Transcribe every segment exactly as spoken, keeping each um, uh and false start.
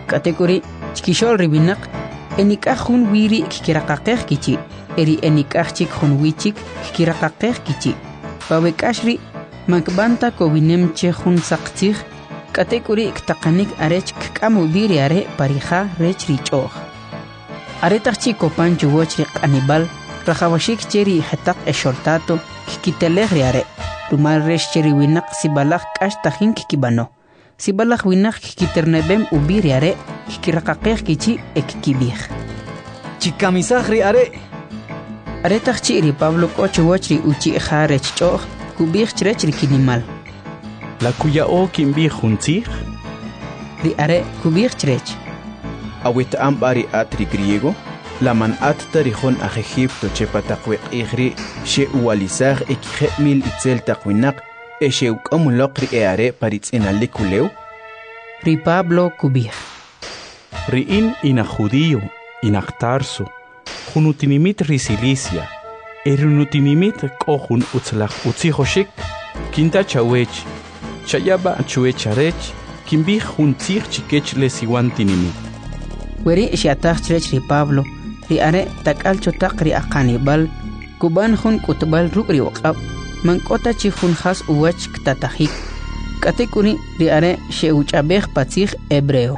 Katekuri chikishol ribinak enikah hun wiri kikirakakeh kichi. Eri enikah chik hun wichik kikirakakeh kichi. Pawekashri makbanta kowinem che hun saktir. Katekuri ktakanik arech kkamu biri are parija rech richoh. Aretach chiko pancho wochri kanibal. Rajawashik cheri hatak eshortato kikiteleh riare. Rumal resh cheri winak sibalak kash tahin kikibano. Sibalak winak kikiternebem ubiri are kikirakakeh kichi ekikibih. Chikamisah riare. Aretach chiri Pablo kocho wochri uchi jarech choh kubih chrech rikinimal. La kuya o kimbih huntzih? Riare kubih chrech. Awit ambari atri griego. La man at tarihon a Egipto chepatakwek igri she ualizar ekje mil itzel takwinak e she ukamulokri eare paritz enalikuleu. Ri Pablo kubih. Ri in ina judío, inaktarso, junutinimit risilicia, erunutinimit kohun utzlach utzihoshik, kinta chawech, chayaba chuecharech, kimbih juntzich chikech lesiwantinimit. Weri shiatach chrech ri Pablo. Riare takalcho takri akanibal kuban hun kutbal rukri waqab mankota chi hun khas uwach ktatahik katekuri riare sheuchabej patzig hebreo.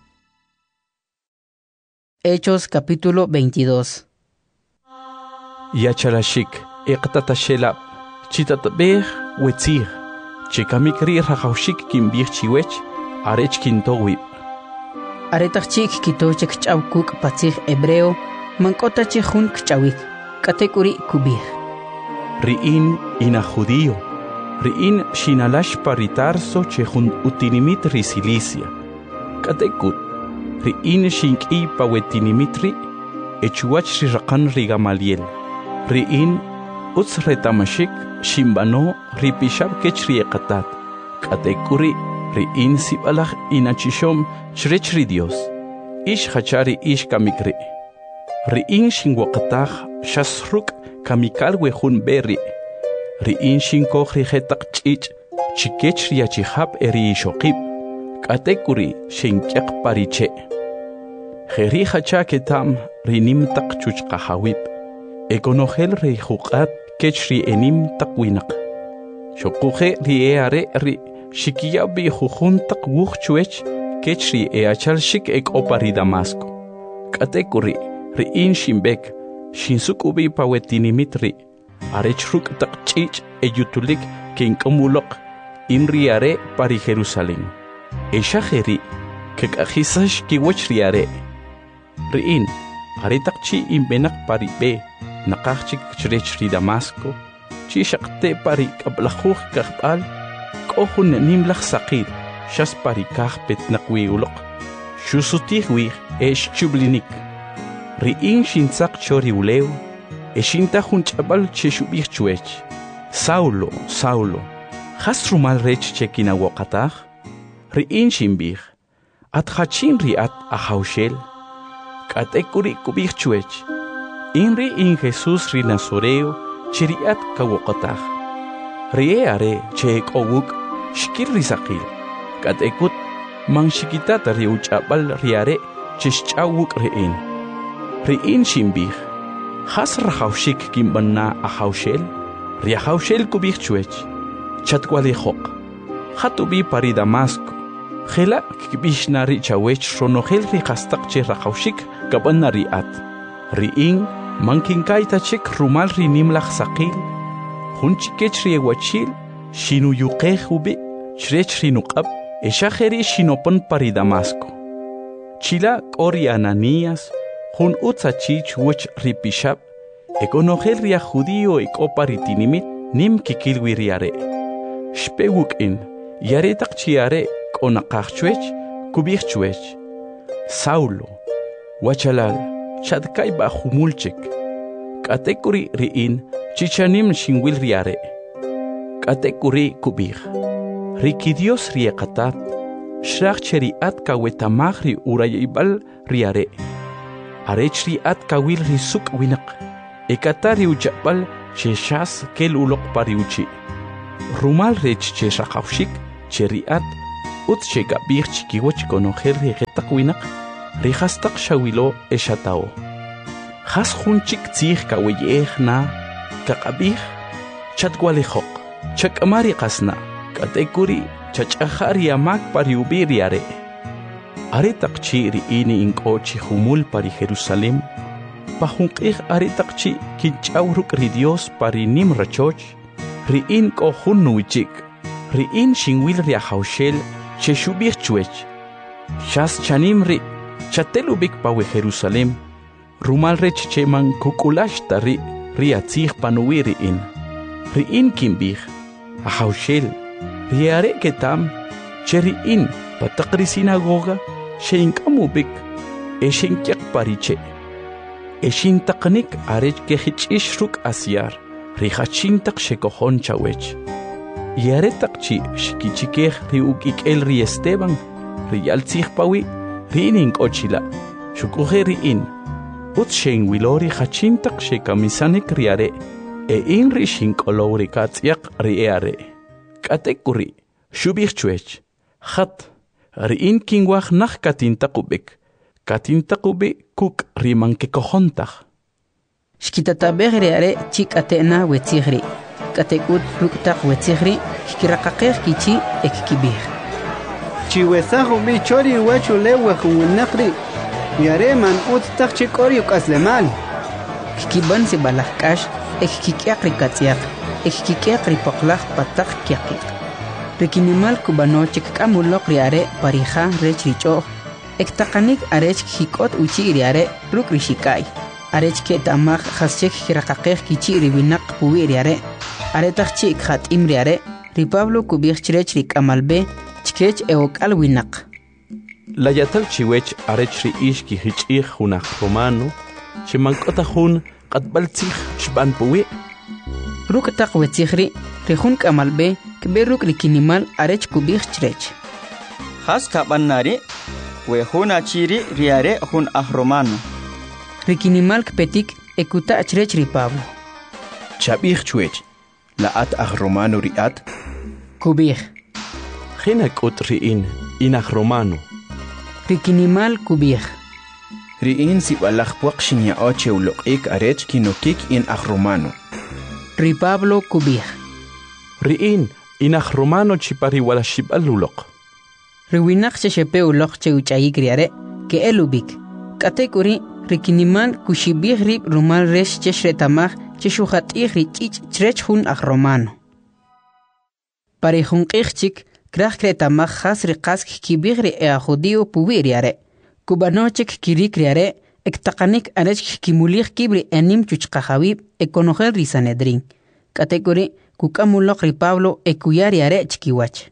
Hechos capítulo veintidós. Yachalashik iqtatashela chitatbej wetzig chikamikri rajawshik kimbij chiwech arech kintowib. Aretachik kitochek chawkuk patzig hebreo mankota chi hun kchawik katekuri kubih. Riin ina judío, riin shinalash paritarso che hun utinimit risilicia. Katekut, riin shinki pawetinimitri, echuach rirakan rigamaliel. Riin utz retamashik shimbano ripishab kechriekatat. Katekuri, riin sibalach inachishom chrechri Dios. Ish hachari ish kamikri. Riin shinwakatach shasruk kamikal wehun berri. Riin shinkohri hetak chich chikech riachihab eri shokib. Katekuri shinkyak pariche. Heri hacha ketam rinim tak chuch kahawib. Ekonogel ri hukat kechri enim takwinak. Shokuhe rieare ri shikiyabi hujun tak wuch chuech kechri eachal shik ek opari Damasco. Katekuri riin shimbek shinsukubi pawetinimitri arechruk tak chich eyutulik kinkamulok inriare pari Jerusalén. Eshajeri kekajisash kiwech riare. Riin aritak chi imbenak pari be nakachik chrechri Damasco chi shakte pari kablajuj kahbal kohun nimlach sakir shas pari kahpet nakwiulok shusutihwih esh chublinik. Riin shintzak chori uleu, eshinta junchabal cheshubich chuech. Saulo, Saulo, has rumal rech chekina wakatach? Riin shimbich, at hachin riat ahaushel. Katekuri kubich chuech. Inri in Jesus ri Nazoreo, chiriat kawakatach. Rieare chek owuk, shkir rizakil. Katekut, mang shikitat riuchabal riare, cheshchawuk rein. Riin shimbich, has rajawshik kimbanna ahaushel, riahaushel kubich chuech, chatkwalihok, hatubi pari Damasco, Hela kibishna ri chawech ronogel ri hastak che rajawshik kabanna riat. Riin mankinkaita chek rumal ri nimlach sakil, hunchikech ri ewachil, shinu yuqehubi, chrech ri nuqab, eshajeri shinopon pari Damasco. Chila kori Ananías, Hun utzachich wuch ripishab, ekonogel ria judío ekoparitinimit nim kikilwi riare. Shpewuk in, yare takchiare konakachwech, kubihchwech. Saulo, wachalal, chadkai ba humulchek. Katekuri riin, chichanim shingwil riare. Katekuri kubih. Rikidios riekatat, shrachcheri at kawetamahri urayibal riare. Arechri at kawil risuk winak. Ekatari uchapal cheshas kel ulok pariuchi. Rumal rech cheshakawshik cheriat ut sheka birch kiwach konojer rigetak winak rihastak shawilo eshatao has hunchik tzih kaweyeh na kakabih chatwalejok chakamari qasna katekuri chachahari amak pariubiri are are takchi ri ini inkochi humul pari Jerusalem pahunqih are takchi kinchawruk ri Dios pari nim rachoch ri in ko hunnuichik ri in shinwil ri haushel cheshubih chuech shas chanim ri chatelubik pawe Jerusalem rumal rech cheman kukulash tari ri atzih panuiri in ri in kimbih a haushel ri are ketam cheri in pataqri sinagoga shein kamubik eshin kyak pariche eshin taqnik arech ke hichishruк asyar ri hachin taq shekohon chawech yare taqchi shikichikeh ri ukik el ri Esteban ri yaltzih pawi ri in kochila shukuhe ri in ut shein wilori hachin taq shekamisanik ri are e in ri shin kolori katsyak ri are katekuri shubih chuech khat ri in kingwach nach katintaqubik katintaqubi kuk riman ke kohontach shkitatabeh ri are chik atena wetzihri katekut ruktaq wetzihri kiraqaqeh kichi ekkibih chiwesahu bi chori wachu lewa hunaqri yare man ut taq chikori kaslemal kiban se balahkash ekkikyaq ri katsiaq ekkikyaq ri poqlaq pataq kyaqiq Rikinimal kubanochik kamuloq riare parija rech richo ektaqanik arech hikot uchi riare ruk rishikai arech ke tamaj haschek hiraqaqej kichi ribinaq puwi riare aretaqchi khat imriare ri Pablo kubich rech ri kamalbe chkech eokal winaq la yatal chiwech arech ri ishki hichih hunaq romano chimankota hun qatbaltzih shban puwi ruk taq wetzihri rihun kamalbe kberuk likinimal arech kubich chrech has kabannari we huna chiri riare hun ahromano rikinimal kpetik ekuta chrech ri Pablo chabich chuech la at ahromano riat kubich khina kutrin in ahromano rikinimal kubich riin si balakh puaqshinya oche uloqik arech kinokik in ahromano ri Pablo kubich riin inach romano chipari wala shibaluloq riwinaq chepe uloq che uchayik riare ke elubik katekuri rikinimal kushibih rib rumal resh cheshretamaj cheshuhat ihri chich chrech hun aj romano pare hun qixchik kraj kretamaj has riqas kibih ri a judio puwi riare kubanochik kirik riare ektaqanik arech kimulih kibri enim chuchqajawib ekonojel ri Sanedrin katekuri kukamuloq ri Pablo ekuyari are chikiwach.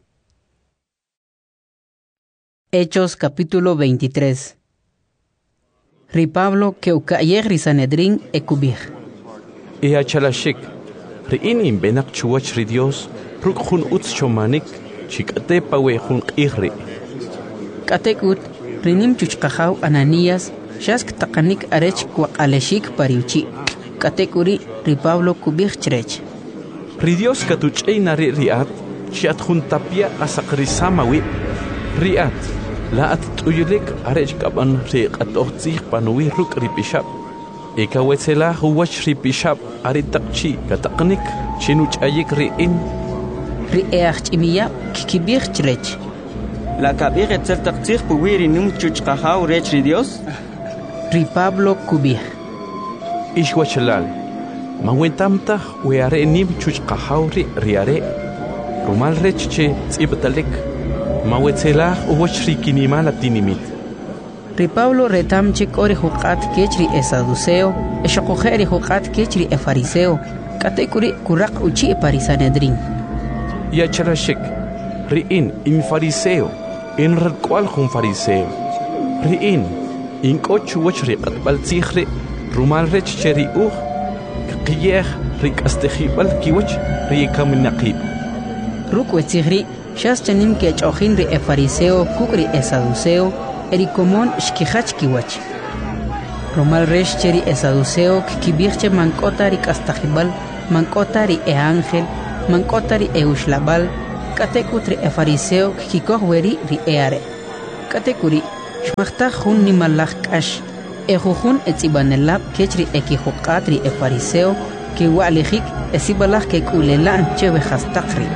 Hechos capítulo veintitrés. Ri Pablo que ukayeg ri Sanedrin ekubih. E achalashik ri in benak chuwach ri Dios ruk hun uts chomanik chikate pawe hun qihri. Katekut rinim chuchqajaw Ananías shask taqanik arech kwaqaleshik pariuchi. Katekuri ri Pablo kubih chrech. Ri Dios katuch'ay nari riat chiat juntapia asaqrisamawi riat la at tuyulik arech kaban ri qatoqtzih panuwi ruk ri pishab ekawetsela huwach ri pishab ari taqchi kataqnik chinuch'ayik ri in ri eachch'imiya kikibih chrech la kabir etzel taqtzih puwiri num chuchqajaw rech ri Dios ri Pablo kubih ishwachalal Mawentamta weare nim chuchqahawri riare rumal rechche tsibtalek mawetzela uwachri kinimala tinimit ri Pablo retamchik ori huqat kechri esaduceo eshoqojeri huqat kechri efariseo katekuri kuraq uchi parisanedrin ya charashik ri in in fariseo in rqual hun fariseo ri in in kochu wachri qatbal tsikhri rumal rechche ri u qiyeh rik astehibal kiwach rikam naqib ruk wetzihri shas chanim ke chojin ri efariseo kukri esaduceo erikomon shkihach kiwach romal resh cheri esaduceo kibirche mankota rik astehibal mankota ri e ángel mankota ri e ushlabal katekut ri e fariseo kikikoh weri ri eare. Katekuri shmachta hun ni malach kash. E jujun etzibanelab kechri ekijukat ri e fariseo ki wa'lijik esibalach ke kulelan cheve hastakri.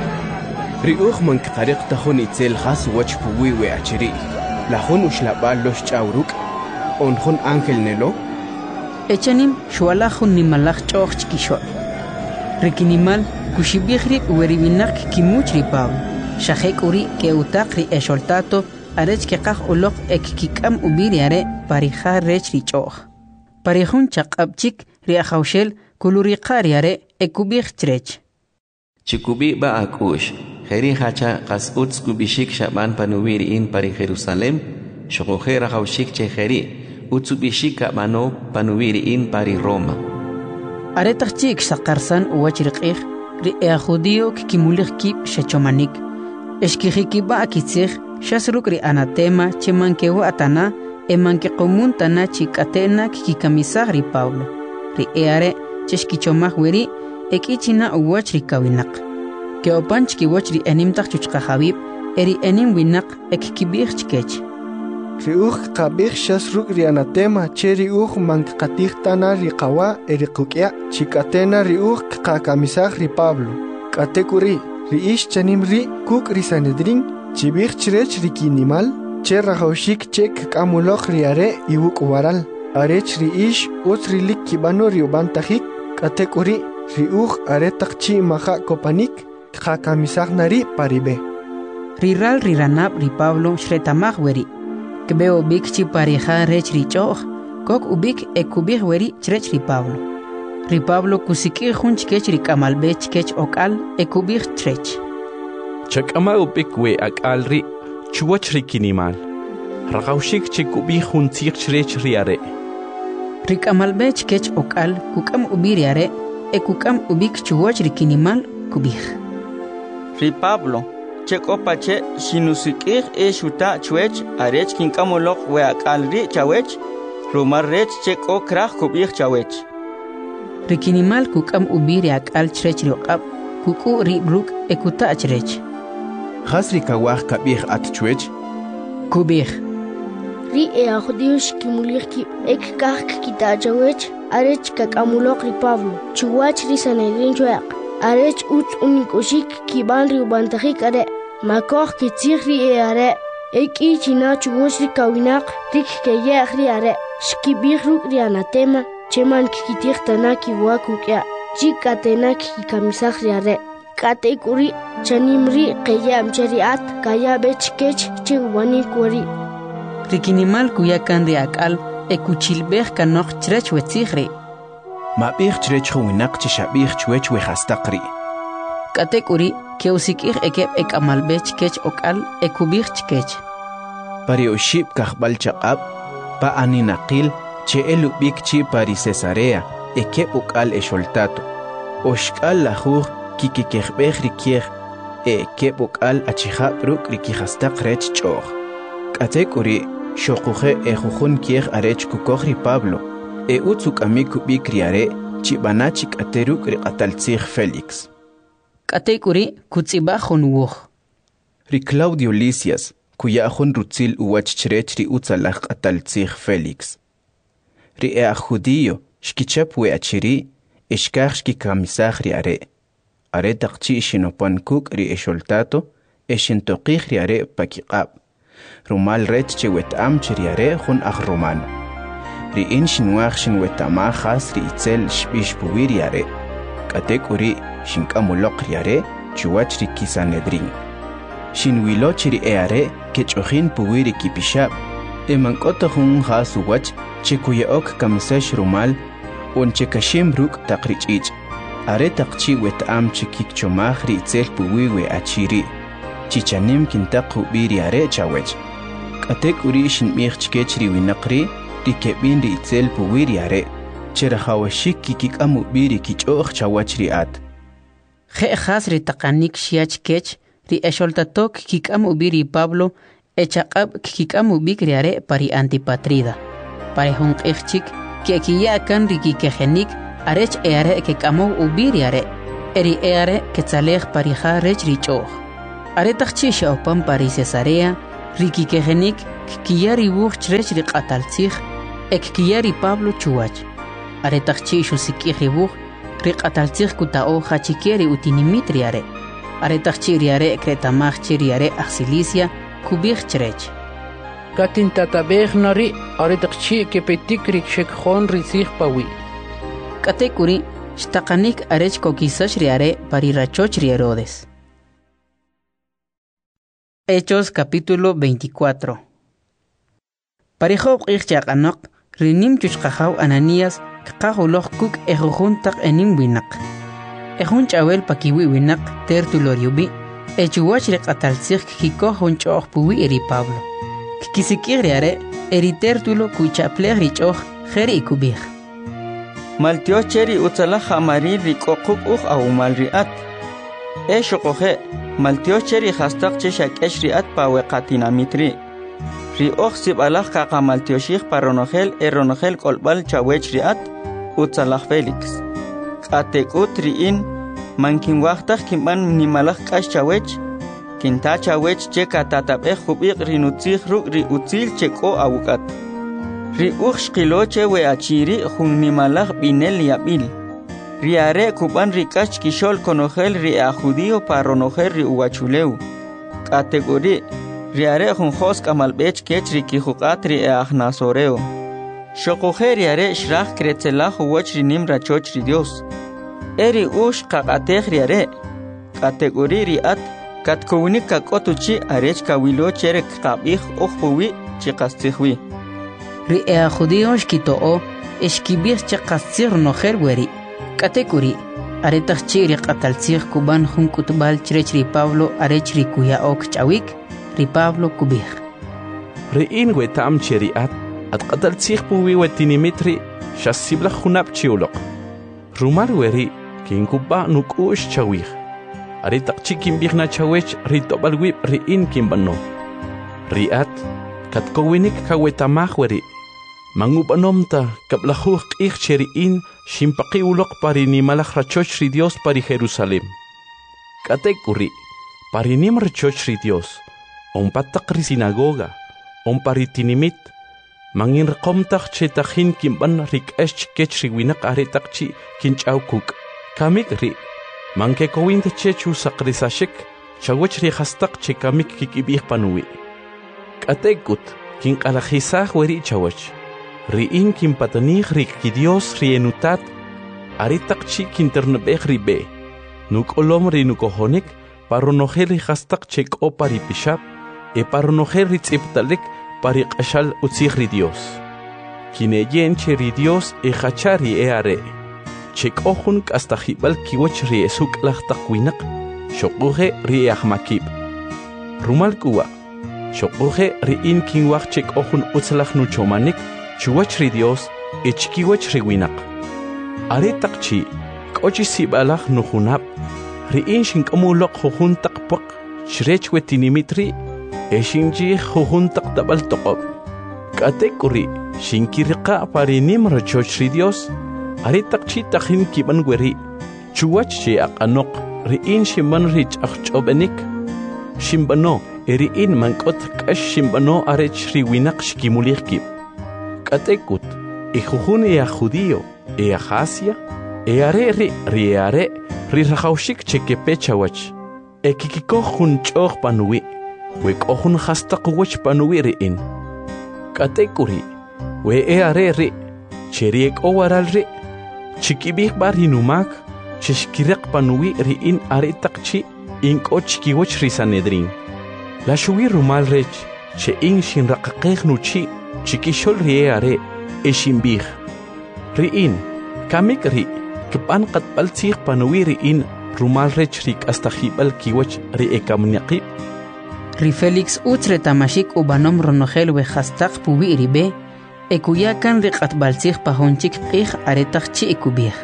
Ri uj man kqariq tahun itzel khas wach puwi we achiri. La hun ushlabal los chawruk on hun ángel nelo. Echanim shualajun ni malach choch chikishol. Rikinimal kushibihri ueribinak kimuchri Pablo. Shahek uri ke utakri e sholtato arech ke qaj ulok ek kikam ubiriare parija rech richoch. Parijun chaqabchik ri ajawshel kuluri qariare ekubih trech. Chikubi ba akush. Kheri hacha qas uts kubishik shaban panuwiri in pari Jerusalem. Shokohera hawshik che kheri. Utsubishika mano panuwiri in pari Roma. Aretachik sakarsan uwachriqih ri e judío kikimulich kip shechomanik. Eshkihikiba akitzich shasruk ri anatema chemankewa atana emanke komun tana chikatena kikikamisag ri Pablo. Ri eare cheshkichomaj weri ekichina uwach ri kawinak. Ke opanch kiwach ri enimtach chuchqahabib eri enim winak ekkibich chkech. Ri uj qabih shasruk ri anatema che ri uj mankqatih tana ri qawa eri qukya chikatena ri uj qakamisag ri Pablo. Katekuri ri ish chanim ri kuk ri Sanedrin chibih chrech ri kinimal che rajawshik chek kamulok ri are iwuk waral arech ri ish ut ri lik kibano ri ubantajik katekuri ri uj are takchi maha kopanik qakamisag nari paribe. Riral riranab ri Pablo shretamaj weri. Kbeo bik chi parija rech ri choch, kok ubik ekubih weri chrech ri Pablo. Ri Pablo kusikir hun chkech ri kamalbe chkech okal ekubih chrech. Chakama ubik we akal ri chuwach ri kinimal. Ragawshik chikubih hun tzich chrech ri are. Ri kamalbe chkech okal kukam ubiri are ekukam ubik chuwach ri kinimal kubih. Ri Pablo Chekopache sinusikir e shuta chwech arech kinkamolok we akalri chawech rumar rech cheko krach kubih chawech. Rikinimal kukam ubiri akal chrech riqab kuku ri bruk ekuta chrech. Khasri kawah kabih at chwech kubih. Ri e ajudius kimulir ki ek kak kita chawech arech kakamulok ri Pablo chuwach ri Sanedrin chwaq. Arech ut unikushik kiban ri ubantajik are makoh kitzich ri e are eki china chugosh ri kawinak rik keye ri are shkibih ruk ri anatema cheman kikitich tana kiwa kukya chikatena kikamisach ri are katekuri chanim ri keye amchariat kaya bechkech chiwani kuri. Rikinimal kuyakan ri akal ekuchilbeh kanok chrech wetzich ri. Mabih chrech winak chishabih chwech we hastakri. Katekuri keusikir ekep ek amalbech kech okal ekubih chkech. Pari oshib kahbal chaqab pa aninaqil che elubik chi pari Cesarea ekep okal esholtato. Oshkal lahuj kikikehbeh rikieh ekep okal achihab ruk rikihastak rech choch. Katekuri shokuhe ejujun kieh arech kukohri Pablo. E utsuk amiku bikriare chibanachik ateruk ri qataltzig Felix. Katekuri kutzibajun wuj. Ri Claudio Lisias kuyajun rutzil uwach chrech ri utzalaj qataltzig Felix. Ri e judío shkichap we achiri ishkaj shkikamisaj ri are. Are taqchi shinopan kuk ri esholtato eshintoqij ri are pakiqab. Rumal rech che wetam chri are jun aj romano. Ri in shinwach shinwetama khas ri itzel shbish puwiri are. Katekuri shinkamulok ri are chuwach ri Sanedrin. Shinwiloch ri e are kechojin puwiri kipishab. Emankota hun khas uwach chekuyaok kamisash rumal un chekashim ruk taqrichich. Are taqchi wetam chikik chomaj ri itzel puwiwe achiri. Chichanim kintaqu biri are chawech. Katekuri shinmich chkech ri winaqri Rikebin ri itzel puwiri are. Cherahawashik kikik amu biri kichog chawach ri at. Khe khas ri taqanik shiach kech ri esholtatok kikik amu biri Pablo echaqab kikik amu bikri are pari Antipatrida. Pari hong ichchik ki kiya kan ri kikejenik arech eare kikamu ubiri are. Eri eare ketzalej pari kha rech ri chog. aretaqchi shaupan pari Cesarea riki kegenik kiyari buch chrech ri qataltsikh ek kiyari Pablo chuwach aretaqchi shusiki ribuch ri qataltsikh kutao khachikeri utinimit riare aretaqchi riare kretamach riare axilicia kubich chrech katin tatabeh nari aretaqchi kepetik rikshek khon risig pawi katekuri shtaqanik arech kokisash riare pari rachoch Herodes. Hechos capítulo veinticuatro. Parijob qixchaqanaq rinim chuchqajaw Ananías qaqahuloq kuk ejujuntaq enim winaq. Ejun chawel pakiwi winaq Tertulo riubi echuwach riqatalsik kiko junchoq puwi eri Pablo. Kikisikir riare eri Tertulo kuchaplej richoq jeri ikubij. Maltio cheri utzala jamari rikoquk uj awmal riat. E shoqoje maltio cheri khastaq cheshak esh riat paweqatinamitri. Ri oj sibalaj qaqa maltio shikh paronogel eronogel kolbal chawech riat utzala Felix. Qatekut riin mankin waqtaq kimban nimalaj qash chawech kinta chawech che katatabej khubiq rinutzig ruk ri utzil cheko awukat. Ri uj qilo we achiri jun nimalaj binel yabil. Riare kuban rikach kishol konogel ri a judío paronogel ri uwachuleu. Categori riare jun jos kamalbech kech ri kijuqat ri a nasoreo. Shokoje riare shrach kretzelaj uwach ri nim rachoch ri Dios. Eri ush qaqatej riare. Categori riat katkunik kakotuchi arech kawilo cherek qabij ojpuwi chiqastijwi. Ri a judío shkitoo eshkibich chiqastir nojer weri. Katekuri aretaq chiri qataltsig kuban jun kutbal chrech ri Pablo arech ri kuya ok chawik ri Pablo kubij. Ri in wetam cheriat at qataltsig puwi wetinimitri shasibla junab chiulok. Rumar weri kin kuba nukush chawik. Aretaq chikin bigna chawech ri tobalwib ri in kimbano. Riat katkowinik kawetamaj weri. Mangubanomta kablajuj q'ij cheri'in ximpaqi uloq pari nimalaj rachoch ri Dios pari Jerusalem. K'atek uri pari nim rachoch ri Dios onpataq ri sinagoga onpari tinimit mangin rqomtaj chetajin kimban rik'ex chikech ri winaq aretaq chi kinch'aw kuk' kamik ri mankekowinta chechu saqrisashik chawech ri jastaq che kamik kik'ib'ij panuwi. K'atekut kinq'alajisaj weri chawech. Riin kimpatanij rik ki Dios rienutat aritaq chi kinternabej ribe nukolom ri nukohonik paronogel ri jastaq chek'o pari pishab e paronogel ri tz'iptalik pari q'axal utzij ri Dios kineyen che ri Dios e jachari e are chek'o jun k'astajib'al kiwach ri esuk'laj taq winaq xoquje ri ajmakib rumal kuwa xoquje riin kinwaj chek'o jun utzlaj nuchomanik chuwach ri Dios echkiwach ri winaq. Aretaq chi k'ochi sibalaj nujunab ri'in xink'amuloq jujuntaq puq chrech wetinimitri e xinchij jujuntaq tab'al toqob. K'atek uri xinkiriqa pari nim rachoch ri Dios aretaq chi tajin kiban weri chuwach chi aq'anoq ri'in ximban ri ch'aqch'ob'enik ximbano e ri'in mank'ot k'ax ximbano arech ri winaq xkimulij kib. Katekut, e jujun e a judío, e a Asia, e are ri, ri are, ri rajawshik chekepe chawach, e kikiko jun ch'oj panuwi, we k'ojun jastaq wach panuwi ri'in. Katekuri, we e are ri, cheriek o waral ri, chikibij bar hinumak, chishkirek panuwi ri'in are takchi, ink'o chikiwach ri Sanedrin. La shuwi rumal rech, che in shinraqaqej nuchi, chikishol rie are eshimbij riin kamik ri kpan qatbal tzig panuwi riin rumal rech rik hasta jibal kiwach ri ekamniqib ri Felix utre tamashik ubanom ronogel we hastaq puwi ribe ekuyakan ri qatbal tzig pahonchik qij aretaq chi ekubij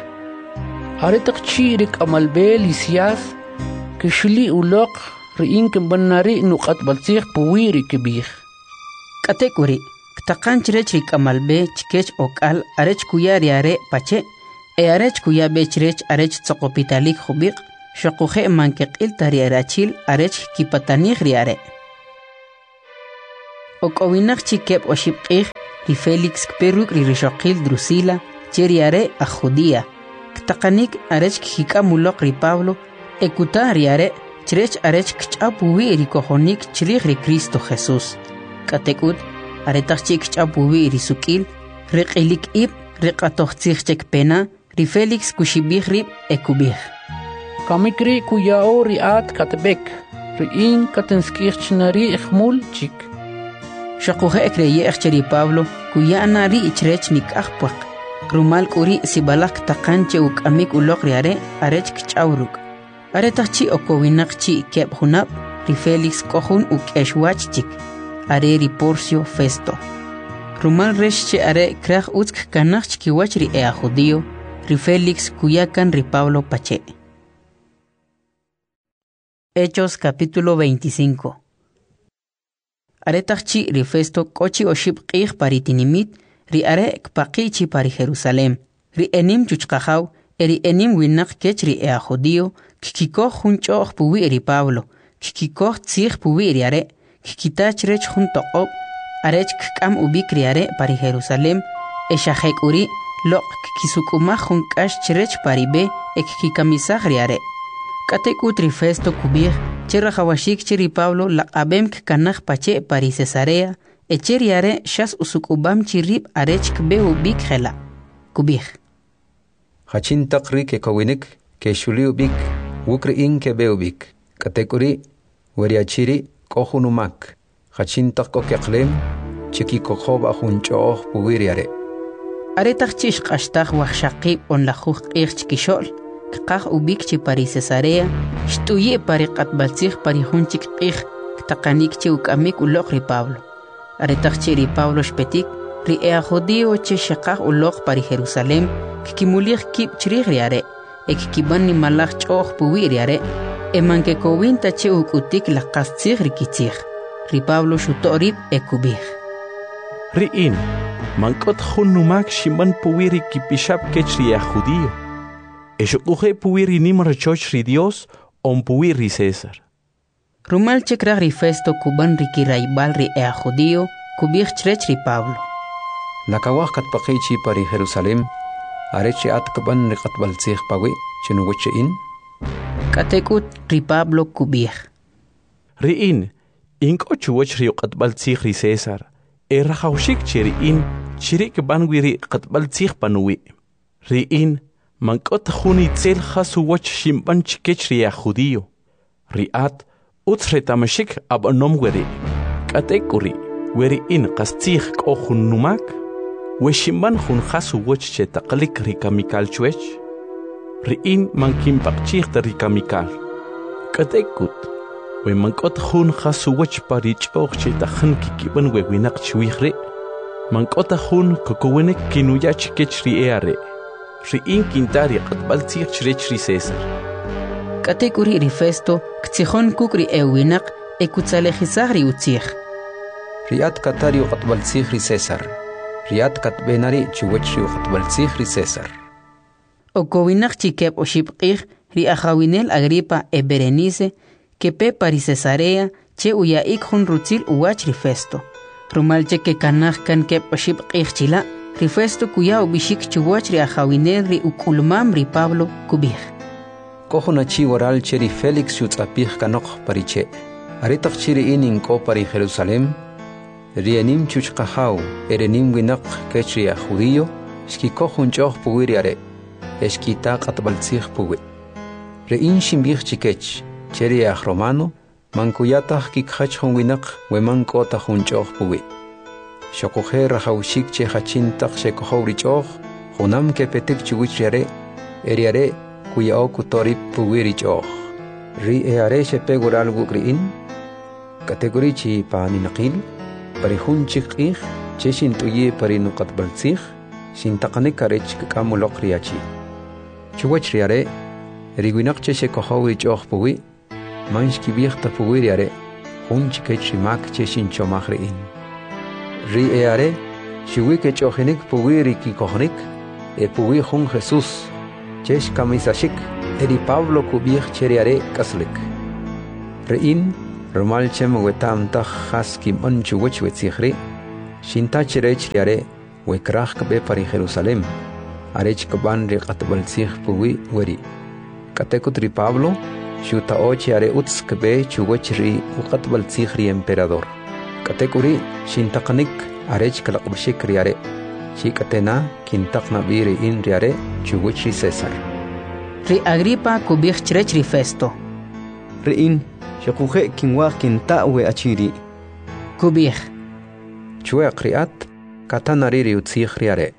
aretaq chi rik amalbe lisias kishli uloq riin kimbanari nuqatbal tzig puwi rikibij katekuri taqan chrech rik amalbe chikech okal arech kuya riare pache e arech kuya bechrech arech tsoqopitalik khubiq Shokuje mankeqil tariarachil arech kipatanij riare. Okowinak chikep oshipqij ri Felix kperuk ri rishokil Drusila cheriare a Judía. Ktakanik arech kikamulok ri Pablo ekuta riare chirech arech kchapuwi ri kojonik chirij ri Cristo Jesús. Katekut aretach chik kchapuwi ri sukil riqilik ib riqatochtzij chek pena ri Felix kushibij ri ekubij. Kamikri kuyao riat katbek riin katenskirchnari ikhmul chik. Shakuje ekreye echeri Pablo kuyana ri ichrech nik akpaq. Rumal kuri sibalak takanche uk amik ulok riare arech kchauruk. Aretachchi okowinakchi kep hunab ri Felix kohun uk eshwach chik. Are ri Porcio Festo. Rumal reshche are kraj utsk kanach kiwach ri ea judío ri Felix kuyakan ri Pablo pache. Hechos capítulo veinticinco. Aretachchi ri Festo kochi oshib qij paritinimit ri are kpaqichi pari Jerusalem. Ri enim chuchqajaw eri enim winak kech ri ea judío kikikoh junchoh puwi ri Pablo. Kikikoh tzij puwi ri are kikitach rech jun toqob arech kkam ubik ri are pari Jerusalem eshajek uri loq kisukumaj jun k'ax chirech pari be ek kikamisaj ri are. Katekut ri Festo kubij cherajawashik chiri Pablo laqabem kanaj pache pari Cesarea echeri are shas usukubam chirib arech kbeu bik jela kubij. Hachin taqri ke kawinik ke shuliu bik wukri in ke beu bik katekuri weriachiri kohunumak hachin taqko keqlem chiki kokhob ahun choh puwiri are. Aretach chish qashtaj wajshaqib on la juj qij chikishol kqaj ubik chi pari Cesarea shtuye pari qatbaltzij pari junchik qij ktaqanik chi ukamik uloq ri Pablo. Aretach chi ri Pablo shpetik ri ea judío chi shaqaj uloq pari Jerusalem kikimulij kib chirij ri are ek kiban ni malaj choh puwi ri are eman ke kowinta chi ukutik laqastzij ri kitzij. Ri Pablo shutorib ekubij. Ri in mankot junumak shiman puwi ri kipishab kech ri ea judío. Eshukuje puwiri nimar choch ri Dios on puwiri César. Rumal chekraj ri Festo kuban ri kiraibal ri ea judío kubij chrech ri Pablo. Nakawaj katpaqichi pari Jerusalem arechi at kuban ri qatbaltzij pawi chinuwiche in. Katekut ri Pablo kubij. Ri in inko chuwach ri qatbaltzij ri César e rajawshik chiri in chirik banwi ri qatbaltzij panuwi. Ri in mankot juni tzel jasu wach shimban chikech ri ea judío. Riat utsretamashik abanom weri. Katekuri weri in qastzij kohun numak. We shimban jun jasu wach chetaqlik ri kamikal chwech. Ri in mankin pakchich ta ri kamikal. Katekut we mankot jun jasu wach parich och chetaqan kikiban we winak chwihri. Mankot jun kokowenek kinuyach kech ri eare. Ri in kintari qatbaltzij chrech ri César. Katekuri ri Festo ktsijon kukri ewinak ekutzalejizaj ri utzij. Riat katari qatbaltzij ri César. Riat katbenari chuwech ri qatbaltzij ri César. Okowinak chikep oshibqij ri ajawinel Agripa e Berenice kepe pari Cesarea che uyaik jun rutzil uwach ri Festo. Rumal che ke kanaj kan kep oshibqij chila ri Festo kuya ubishik chuwach ri ajawinel ri ukulmam ri Pablo kubij. Kohunachi waral cheri Felix yutzapij kanok pariche. Aritaq chiri inin ko pari Jerusalem. Rienim chuchqahaw erenim winak kechri a judío shki kohun choh puwiri are. Eshkita qatbaltzij puwi. Rein shimbij chikech cheri a romano mankuyataq kikhach hun winak weman kota hun choh puwi. Shokuje rajawshik che hachin taq shekohow richoh junam kepetik chuwich riare eriare kuyao kutorip puwiri choh. Ri eare shepegural wukriin kategori chi paninaqil pari hun chikqij che shin tuye pari nuqatbaltzij shin taqanik karech kamuloq riachi. Chuwach riare riwinak che shekohow richoh puwi manshki biqta puwi riare hun chikech rimak che shin chomaj riin. Ri eare shiwike chohinik puwi riki kohnik e puwi jun Jesús chesh kamisashik eri Pablo kubih cheriare kaslik. Rein romal chem wetam ta khaskim anchu wech wetsikhri shinta cherech yare wekrach kbe pari Jerusalem arech kaban re qatbal sikh puwi wari katekutri Pablo shuta ochi are uts kbe chuwechri uqatbal sikhri emperador katekuri shintaqnik arech kalaqbshik yare shikatena kintaqna biri in yare chuwechri César. Ri Agripa kubih cherechri Festo. Rein shakuje kinwa kintawe achiri. Kubih. Chue kriat katanariri utsikhriare.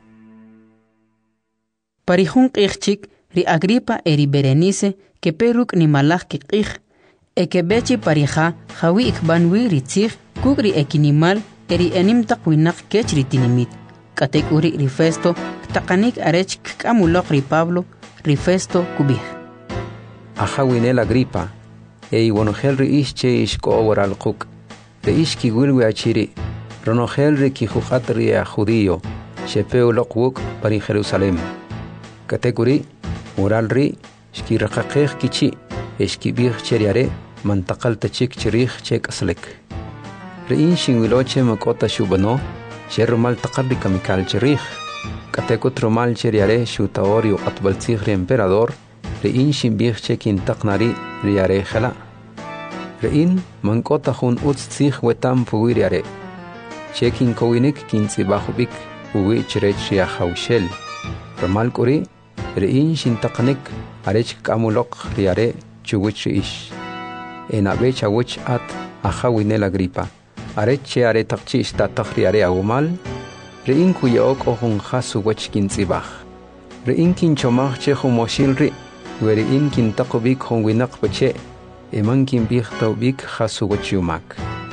Parihun qixchik ri Agripa eri Berenice que peruk ni malach kikich e que bechi parija jawi ikbanwi ri tsikh kugri ekinimal eri enim taqwinak kechri tinimit. Katek uri ri Festo taqanik arech kamulok ri Pablo ri Festo kubih. Ajawinel Agripa ei wonogel ri ische ishko waral quk de ishki wilwi achiri ronogel ri ki khuqatri a judío shepeu loquk pari Jerusalem kategori waral ri ishki raqaqeq kichi ishki bih cheriare mantaqal tachik chirih chek aslek ri inshin wiloche makota shubano shermal taqarri kamikal chirih katekut romal cheriare shutaori atbal tsikhri emperador Rein shimbih chekin taqnari riare khala. Rein mankota hun uts tsikh wetam puwiriare. Chekin kowinik kinsi bahubik uwi chirech ya haushel. Ramal kuri rein shintaqnik arech kamulok riare chuwich ish. Enabe chawich at ahawinel Agripa. Arech che are taqchi istataq riare agumal. Rein kuyok ohun khasu wech kinsi bah. Rein kin chomach che humoshil ri. Weri in kin taqubik hon winak bache eman kin bih taubik hasu wachumak.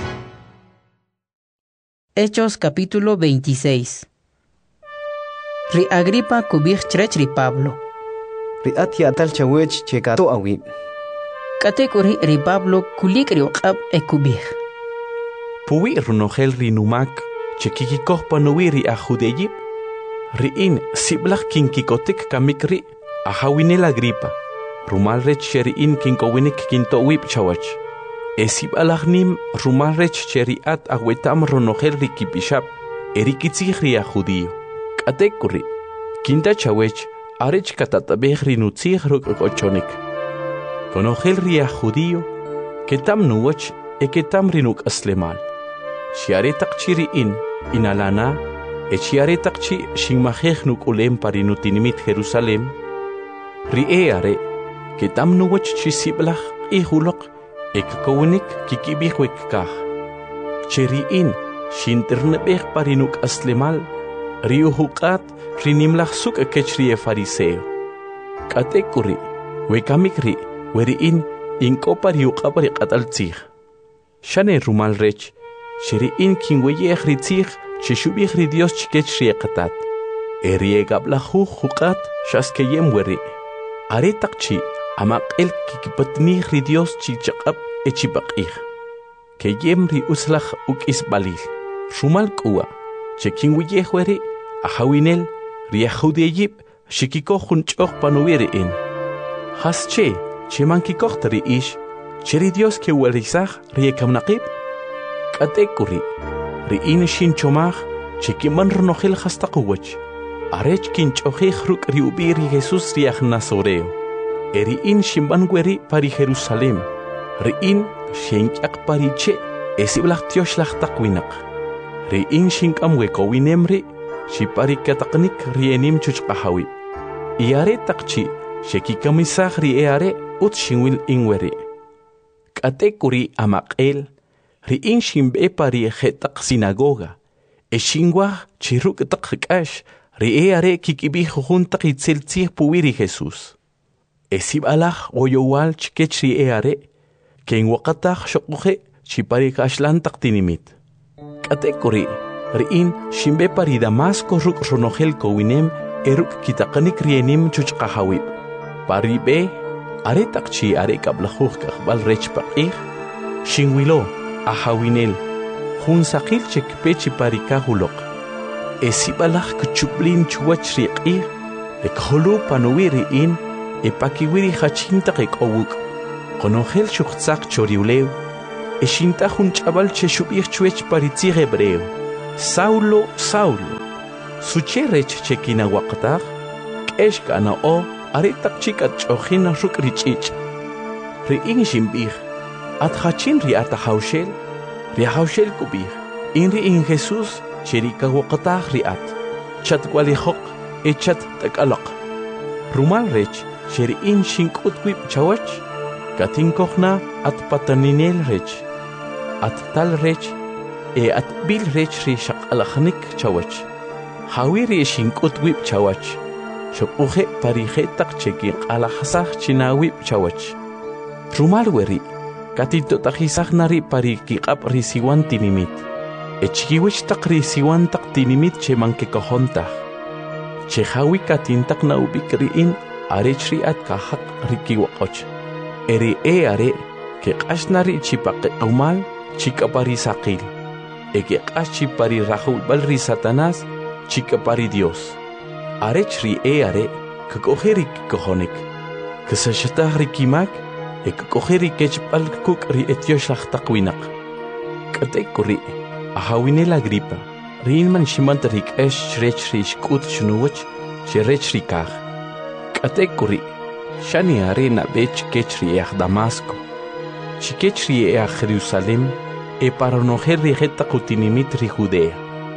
Hechos capítulo veintiséis. Ri Agripa kubih chrech ri Pablo. Ri atia tal chawech chekato awi. Katekuri ri Pablo kulik ri uqab e kubih. Puwi runogel ri numak chekikikoh panuwi ri ajudeyib. Ri in siblach kin kikotik kamikri Ahawinel Agripa, rumalrech cheriin kinkowinik kintowip chawach. Esib alagnim rumalrech cheriat awetam ronogel rikipishap, erikitzihri a judío. Katekuri, kinta chawech, arech katatabeh rinutzih rukochonik. Konogel ria judío, ketam nuwach, e ketam rinuk aslemal. Chiaretak chiriin, inalana, e chiaretak chi shingmajeh nuk ulem parinutinimit Jerusalem. Rie are, que tam nuwach chisiblach i hulok, ek kowenik kikibihwek kah. Cheriin, shinternebeh parinuk aslemal, rio hukat rinimlach suk ekechrie fariseo. Katekuri, wekamikri, weriin, inko pariuk abari kataltzih. Shane rumal rech, cheriin kinweyeh ritzih, chishubih ridios chikechrie katat. Erie gablahu hukat, shaskeyem weri. Aretaqchi amaqel kikipatnih ri Dios chichaqab echibaqih. Que yemri uslach ukisbalil. Rumal kuwa. Chekin wiyehweri ahawinel riahudeyib shikikoh hunchoq panuwiri in. Hasche cheman kikohtari ish cheri Dios ke werisach riekamnaqib. Katekuri ri in shin chomach chekiman runogel hastaquwach. Arech kinchoje ruk riubiri Jesus riach Nazoreo. Eri in shimbangueri pari Jerusalem. Ri in shenyak pariche esiblach tioslach takwinak. Ri in shinkamwe kowinemri shipari kataknik rienim chuchqahawi. Iare takchi shekikamisach ri eare ut shinwil inweri. Katekuri amaqel ri in shimbe pari jetak sinagoga. Eshingwa chiruk takkash Rie are kikibih junta kitzeltzih puwiri Jesus. Esib alach oyowal chikech rie are, ken wakatach shokuje chipari kashlan taktinimit. Katekuri, riin shimbe pari Damasco ruk ronogel kowinem eruk kitakanik rienim chuchqahawib. Pari be, are takchi are kablajuj kakbal rech paqih, shinwilo, ahawinel, jun sakil chekpechi pari kahulok. Esibalach kuchublin chuach riqih, ekholu panuwiri in, e pakiwiri hachinta qek owuk qonongel shuqtzaq choriuleu e shinta hun chabal che shubich chuech paritzi hebreo Saulo Saulo sucherech chekina waqtaq qesh kana o aritaq chikat chojina rukrichich ri inshimbih at hachin ri ata haushel ri haushel kubih inri in Jesus cherika waqtaq ri at chat kwalihok e chat takalaq rumal rech sheri in shinkut wip chawach katin kokhna at pataninel rech at tal rech e at bil rech ri shaqalakhnik chawach hawiri shinkut wip chawach shopuhe parije tak cheki qala hasach chinawi chawach rumal weri katito tahisach nari pariki qap risiwan tinimit e chikiwich tak risiwan tak tinimit che manke kohonta che hawi katintak na ubikriin arechri at kahak rikiwaqoch eri e are ke qashnari chipaqe umal chikapari saqil e ke qashi pari rahul balri satanas chikapari dios arechri e are ke koheri kohonik ke sashatahri kimak e ke koheri kechpal kuk ri etyosh lahtaqwinak katekuri ahawinela gripa rinman shimantrik esh shrechri shkut shnuwach shrechri kah katekuri shani arena bech kechri ech Damasco chikechri ech Jerusalem e para noher rijeta kutinimit ri Judea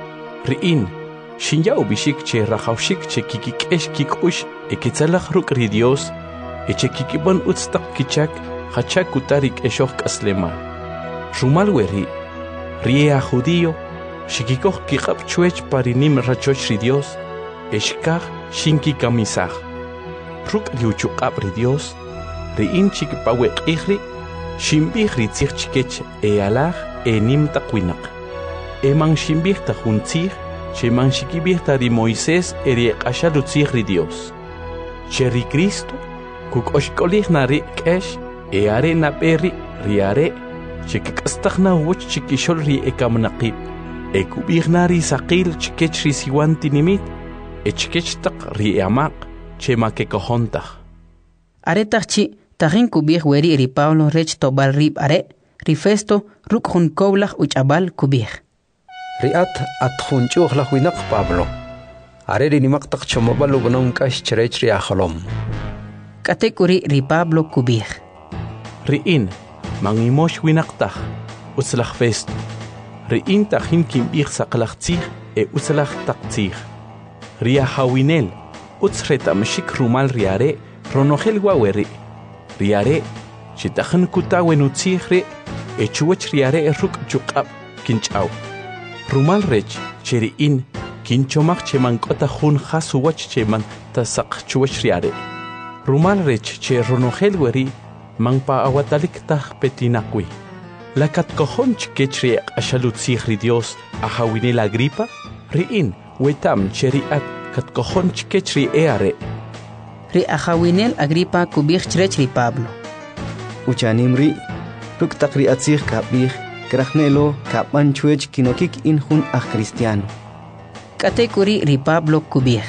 rin shinja ubishik che rahawshik che kikikesh kikush e ketzalach ruk ri Dios e che kikibon utstak kichak hachak utarik eshok kaslemal rumal weri ria judío shikikoh kikap chuech parinim rachoch ri Dios eshkach shinki kamisach ruk riuchukap ri Dios ri inchik pawek ihri shimbih ri tzirchikech e alach e nim takwinak e man shimbih ta juntzir che man shikibih ta ri Moisés e ri qashalutzir ri Dios che ri Cristo kuk oshkolih na ri kesh e are na peri ri are che kikastachna wuch chikishol ri e kamnaqib e kubih na ri saqil chikech ri siwan tinimit e chikech tak ri amaq che ma ke kohonta Aretachchi tahin kubih weri ri Pablo rech tobal rib are ri Festo ruk hun koblach uchabal kubih riat at hunchuh la huinak Pablo are ri nimak tak chomobal ubnon kash cherech ri akholom katekuri ri Pablo kubih riin mangimosh winaqtah uslach Festo riin tahin kimbih saqlachtzih e uslach taqtzih ria hawinel utsreta mshik rumal riare ronogel waweri riare chitahan kutawe nutzihre e chuwach riare ruk chukab kinchaw rumal rech cheriin kinchomak chemankota hun khasuwach cheman tasaq chuwach riare rumal rech che ronogel weri mangpa awatalik tah petinakwi lakat kohon chkechri ashalutzihri Dios ahawine la gripa riin wetam cheriat kat kohon chkechri eare ri ahawinel agripa kubih chrech ri Pablo Uchanimri ruk takri atzih kabih krachnelo kapan chuech kinokik in hun ah cristiano katekuri ri Pablo kubih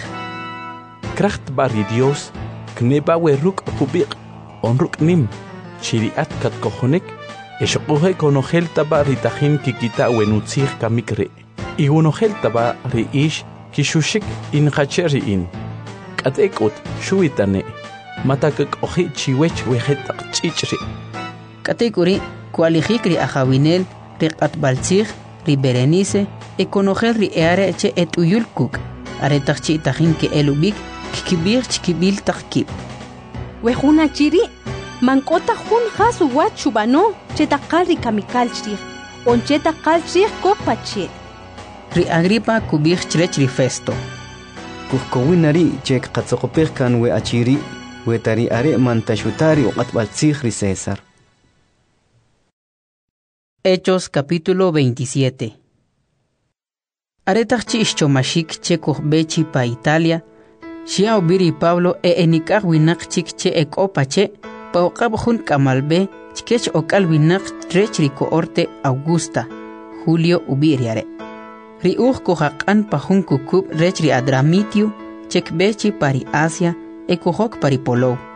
kracht bari Dios kneba we ruk kubih on ruk nim chiriat kat kohonek eshoqohe konogel taba ri tahin kikita wenutzih kamikre y unogel taba ri ish kishushik in khacheri in katekut shuitane matakak ohi chiwech wehetak chichri katekuri kualijik ri ahawinel ri qatbaltzih ri Berenice e konogel ri eare che et uyulkuk aretachchi tahin ke elubik kikibir chkibil takib wehuna chiri mankota hun hasu wachubano chetakal ri kamikalchri on chetakal chri kopache ri Agripa kubih chrech ri Festo kuhkowinari chek qatzokopih kan we achiri we tari are mantashutari uqatbaltzih ri César Hechos capítulo veintisiete Aretachchi ishchomashik che kuhbechi pa Italia Shia ubiri Pablo e enikah winak chik che ek opache pa uqab hun kamalbe chkech okal winak trech ri coorte Augusta Julio ubiriare ri uj kuhaqan pa hun kukub rech ri Adramitio chek bechi pari Asia e kuhok pari Polo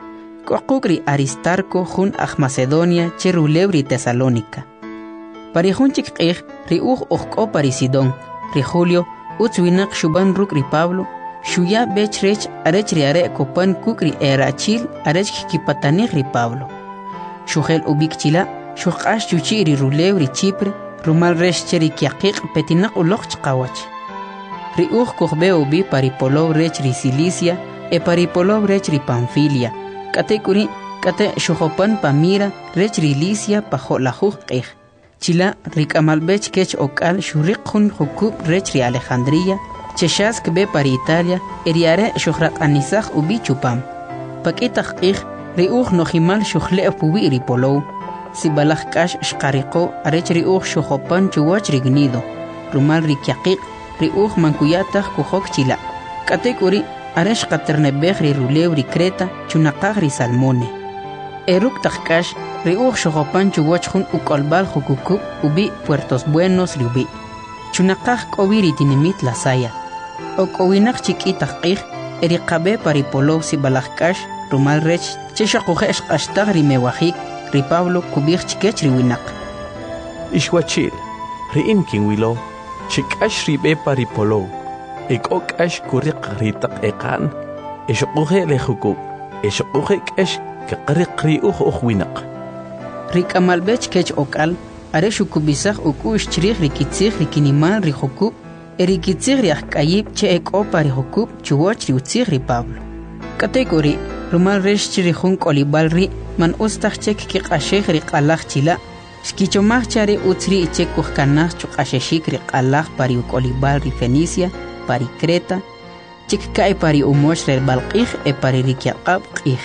Kokukri Aristarco jun aj Macedonia che rulebri Tesalónica. Pari junchik qih ri uj ojko pari Sidón, ri Julio utzwinak shuban ruk ri Pablo, shuya bech rech arech ri are kopan kukri erachil arech kipatanig ri Pablo. Shugel ubik chila, shuqash chuchi ri rulebri Chipre, rumal resh cheri kiaqiq petinak uloq chqawach. Ri uj kohbe ubi pari polo rech ri Cilicia, e pari polo rech ri Panfilia. Kate kuri, kate shuhopan pamira, rech ri Licia pajo la juj qih. Chila rik amalbech kech okal shurik hun hukub rech ri Alejandría, cheshas kbe pari Italia, eriare shuhrak anisaj ubi chupam. Pakitaj qih, ri uj nojimal shuhle pubi ri polo. Si balaj kash shqariqo, arech ri uj shuhopan chuwach ri gnido. Rumal ri kiaqiq, ri uj mankuyataj kuhok chila. Kate kuri, aresh qaternebej ri rulew ri Creta, chunaqaj ri Salmone. Eruk tajkash, ri uj shogopan chuwach jun ukolbal jukukub ubi Puertos Buenos ri ubi. Chunaqaj k'obi ri tinimit la Saya. Ok'owinaq chik'itaj qij, eri qabe pari polo si balajkash, rumal rech, che shaqujesh qashtaj ri mewajik, ri Pablo kubij chikech ri winaq. Ixwachil, ri inkin wilo, chikash ri be pari polo. Ik ash kurik ritak ekan, eshokuhe lehukub, eshokuhe kesh kakarik ri uch uch Rik amalbech kech okal, are shukubisach ukush chrich rikitzich rikiniman ri hukub, erikitzich ri akayib che ek opa ri hukub, chuwach ri utzich ri Pablo. Kategori, rumal resh chiri jun kolibal ri, man ustach chek kikashech ri kalach chila, shkichomach chari utzri ichek kuhkanach chukasheshik ri kalach pari ukolibal ri Fenicia, pari Creta, chikkai pari umosh rel balqih e pari rikiaqab qih.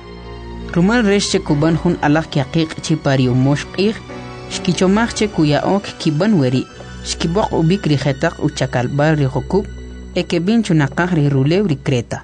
Rumal resh che kuban hun alaq kiaqiq chi pari umosh qih, shkichomach che kuyaok kiban weri, shkibok ubik ri jetaq u chakalbal ri hukub, e kebin chunaqaj ri rulew ri Creta.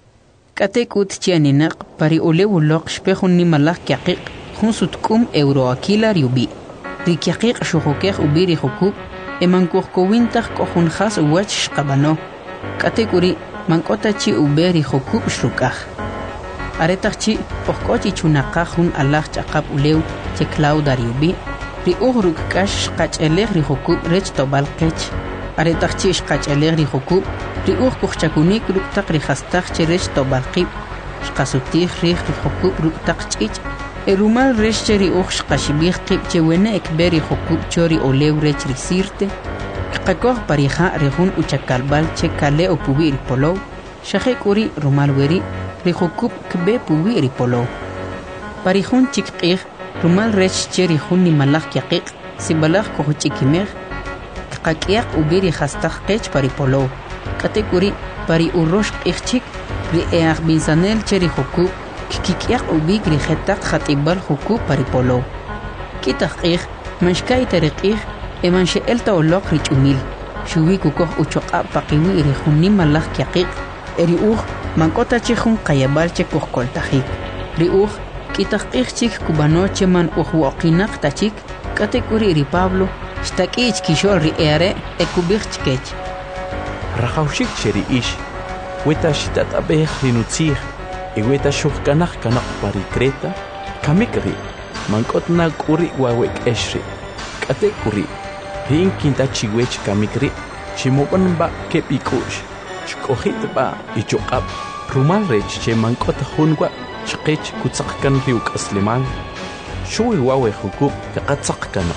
Katekut chianinaq pari ulew uloq shpehun ni malaq kiaqiq, hun sutkum euroakila ri ubi. Ri kiaqiq shuhukej ubi ri hukub, e mankuhkowintaj kohun khas uwach shqabano. Katekuri mankota chi uberi hukub shrukaj. Aretaj chi pohkochi chunaqaj hun alaj chaqab ulew che Clauda ri ubi. Ri uhruk kash shqachelej ri hukub rech tobal qech. Aretaj chi shqachelej ri hukub, ri uj kuhchakunik ruktaq ri hastaj che rech tobal qib. Shqasutij rij ri hukub ruktaq ch'ich. Erumal resh cheri uj shqashibij qib che wene ekberi hukub chori olew rech ri Sirte. Qakoj parija rejun uchakalbal che kale o pubi ri polow. Shaje kuri rumal weri ri hukub kbe pubi ri polow. Parijun chikqij rumal resh cheri jun ni malaj kiaqiq si balaj kohuchikimej. Qak'iaq ubi ri hastaj qech pari polow. Kate kuri pari urrosh qij chik ri eaq binsanel cheri hukub. Kikiak ubik ri jetaq khatibal hukub pari polo. Kitaq qih, manshkay tariqih, e manshe elta oloq ri chumil. Shubi kukoh uchoqa paqiwi ri junni malaj kiaqiq, eri uj mankota chihun qayabal che kuhkoltajik. Ri uj, kitaq qih chik kubano che man uj waqinaq tachik, kate kuri ri Pablo, shtakich kishol ri eare e kubik chkech. Rajawshik cheri ish, weta shitat abeh rinutzih, Iweta shukkanaq kanaq pari Creta, kamikri, mankotna kuri wawek eshri, kate kuri, rin kinta chiwech kamikri, chimopan ba kepikush, shkohit ba ichokab, rumal rech che mankota hunwa, shkech kutzakkan riuk aslimal, shui wawe hukub kakatsak kanaq.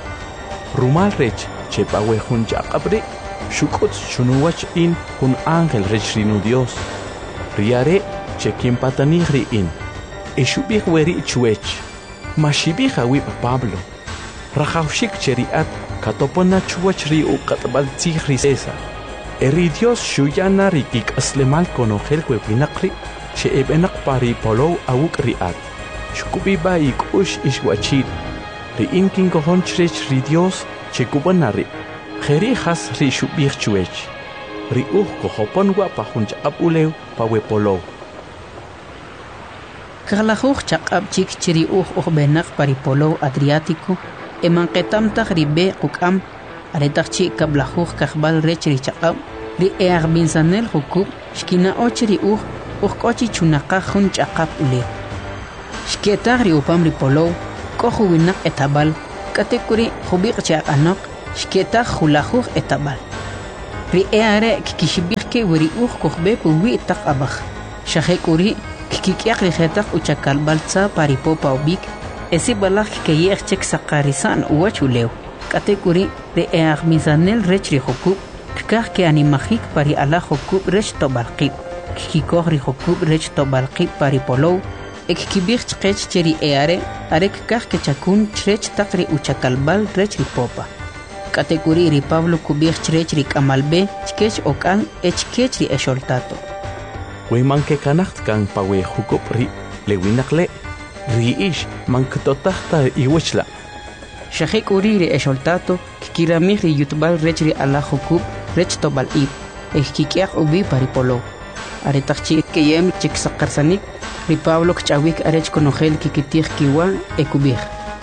Rumal rech che bawe hun jakabri, shukot shunuwach in hun ángel rech rinu Dios, riare, Chekin patani riin, Eshubih weri chuech, Mashibih awib Pablo, Rajawshik cheriat, Katopona chuach ri u katbal tzih César, Eri Dios shuyana rikik aslemal konogel kwepinakri, Che ebenak pari polow awuk riat, Shukubiba ikush ishwachid, Riin kingohon chrech ri Dios, Che kubanari, Jeri has ri shubih chuech, Ri uh kohopon wapahun chaqab ulew pawe polow. Kalajuj chaqab chik chiri uj uj benak pari polow Adriático, emanqetam taj ribe qukam, aretaj chi kablajuj kajbal rech ri chaqab, ri eaq binsanel hukub, shkina och ri uj uj kochi chunaqaj jun chaqab ulew. Shketag ri upam ri polow, kohu winak etabal, katekuri hubiq cha anok, shketag hulahuj etabal. Ri eare kikishibirke wiri uj kohbe puwi tak abaj. Shahekuri kikikiak ri jetag uchakal balza paripopa ubik, esi balak kiyek chek sakarisan uwachulew. Katekuri ri eag mizanel rech ri hokub, kikah ke animajik pari ala hokub rech tobalqib. Kikikoh ri hokub rech tobalqib pari polow, ek kibir chkech cheri eare, arek kah ke chakun chrech takri uchakalbal rech ri popa. Katekuri ri Pablo kubir chrech ri kamalbe, chkech okan echkech ri esholtato. We manke kanacht kan pawe hukub ri lewinakle, ri ish manketotachta iwechla. Shahek uri ri esholtato, kikiramih ri yutbal rech ri ala hukub, rech tobal ib, ek kikiak ubi pari polow. Aretachchi keyem chik sakarsanik, ri Pablo kchawik arech konogel kikitih kiwa ekubih.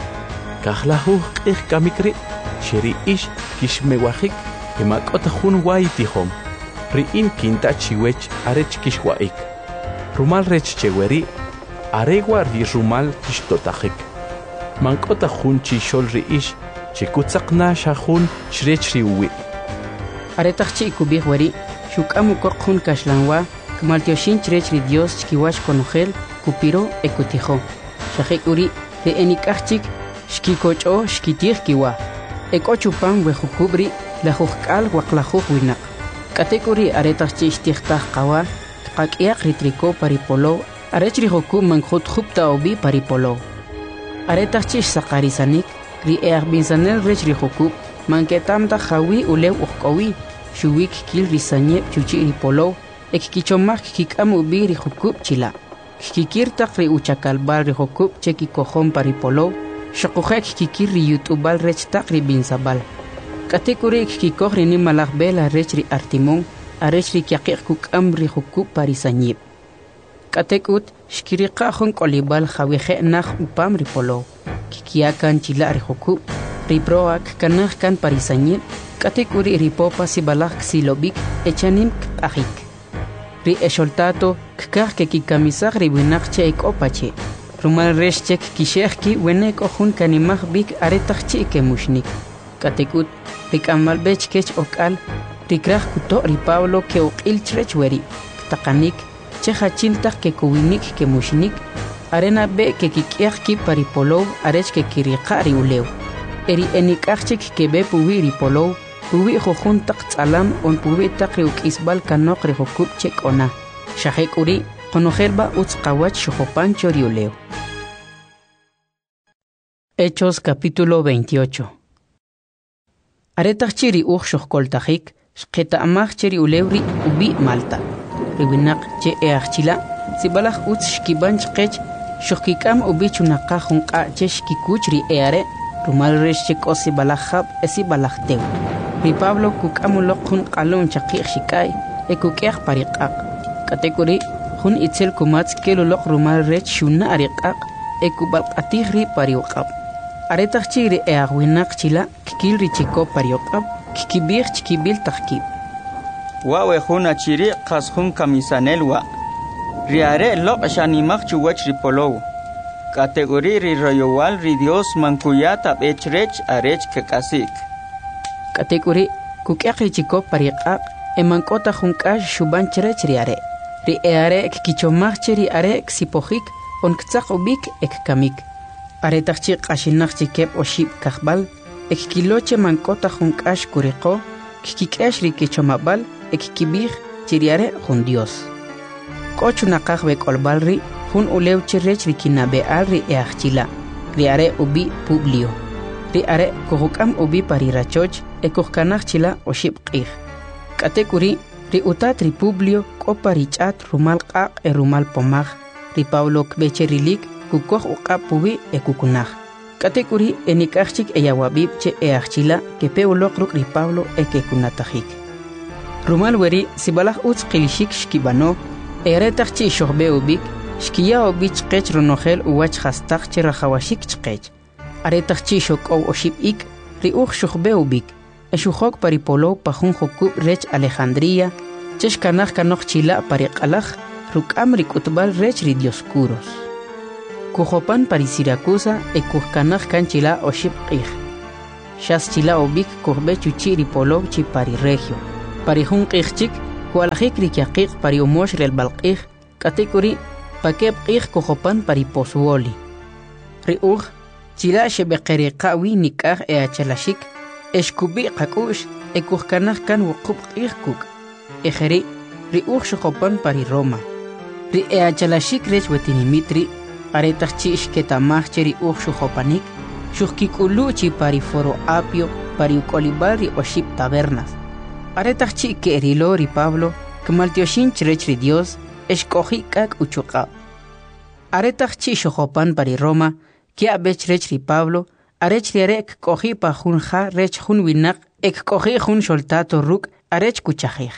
Kahlahu qih kamikri, sheri ish kishmewahik, emakota hun wai tihom. Ri in kinta chiwech arech kishwaik. Rumal rech cheweri, aregwa ri rumal kishtotahik. Mankota hun chishol ri ish, chikutzakna shahun shrech ri uwi. Aretachchi ikubih wari, shukamu kokhun kashlanwa, Maltioshin chrech ri Dios chkiwash konogel, kupiro ekutijo. Shahek uri de enikachik, shkikocho shkitih kiwa. Ekochupan wehukubri, la hukal waklahuj winak. Katekuri aretachchi shtihtaj kawa, kakiak ritriko paripolo, arechri hukub mankhut hupta obi paripolo. Aretachchi sakarisanik, ri earbinsanel rechri hukub, manketamta jawi ulew uhkowi, shuwik kil risanyep chuchi ripolo, ek kichomak kikam ubi ri hukub chila. Kikirtak ri uchakalbal ri hukub cheki kohom paripolo, shakujek kikir ri yutubal rechtak ri binsabal. Katekuri kikikoh ri nimalak bela rech ri artimon, arech ri kiakik kukam ri hukub parisanyip. Katekut shkiriqahon kolibal jawihe nah upam ri polo. Kikiakan chila ri hukub, ri proak kanah kan parisanyip, katekuri ri popa sibalak silobik echanim k'ahik. Ri esholtato kkah ke kikamisaj ri winakche ek opache. Rumal reshchek kishehki wenek ohun kanimaj bik aretachchi ke mushnik. Katekut ri kamalbech kech okal ri kraj kuto ri Pablo ke okil chrech weri. Takanik che hachiltaj ke kuwinik ke mushnik. Arena be ke kikiaj ki paripolow arech ke kiriqa ri ulew. Eri enikachchik ke be puwi ri polow. Puwi jojun tak tsalam on puwi tak ri ukisbal kanok ri hokub chek ona. Shahek uri konojelba utzkawach shojopan choriuleo. Hechos capítulo veintiocho. Aretach chiri uj shohkoltajik, shketa amach cheri ulewri ubi Malta. Riwinak che eachchila, sibalach utz shkiban chkech, shohkikam ubi chunaka junqa che shkikuch ri eare, rumal resh chek osi balajab esi balajtew. Ri Pablo kukamulok hun qalon chaqih shikay, e kukiaj pariqaq. Katekuri, hun itzel kumatz kelulok rumal rech shuna ariqaq, e kubalqatih ri pariuqab. Aretach chiri e agwinak chila, kikil ri chiko pariuqab, kikibir chikibil tajkib. Wawe hun achiri qas hun kamisanelwa. Riare lok shanimach chuwach ri polow. Kategori ri royowal ri Dios mankuyata echrech arech kekasik. Katekuri kukiaqi chiko pariqaq emankota junkash shuban chrech riare. Ri eare kikichomach cheri are ksipojik on ktzaq ubik ek kamik. Aretachchi qashinaq chikep oshib kajbal ek kiloche mankota junkash kuriqo kikikesh ri kichomabal ek kibij chiriare jun Dios. Kochu naqaj bekolbal ri jun ulew chirech ri kinabeal ri eachchila. Ri are ubi Publio. Ri are kujukam ubi parirachoch ekujkanaj chila oshib q'ij. Katekuri ri utat ri Publio k'opa rich'at rumal q'aq e rumal pomaj. Ri Pablo kbecherilik kukoj uq'ab puwi e kukunaj. Katekuri enikajchik eyawabib che eachchila kepe uloq ruk' ri Pablo e kekunatajik. Rumal weri sibalaj utz qilishik shkibano eretajchi shohbe ubik shkiya ubi chqech runojel uwach jastaj che rajawashik chqech. Aretachchi shok'ow oshib ik ri uj shohbe ubik. Eshujok paripolo pajun jokub rech Alejandría, chesh kanaj kanoj chila pariqalaj, rukam ri kutbal rech ri Dioscuros. kujopan pari Siracusa e kujkanaj kanchila oship qij. Shas chila obik kujbe chuchiri polo chi pari regio. Pari jun qijchik kualajik rikiaqiq pari umosh rel balqij katikuri pakeb qij kujopan pari posuoli. Ri uj chila shebeqeri qawi nikaj e achalashik eshkubi qakush e kujkanaj kan wuqub qij kuk. Ejeri ri uj shojopan pari Roma. Ri e achalashik rech wetinimitri aretaj chi ishketamaj cheri uj shojopanik shujkikulu chi pari foro apio pari ukolibal ri oship tabernas. Aretaj chi kerilo ri Pablo kmaltioshin chrech ri Dios eshkoji kak uchuqa. Aretaj chi shojopan pari Roma kia bech rech ri Pablo arech ri arek koji pa jun ja rech jun winak ek koji jun soltato ruk arech kuchajij.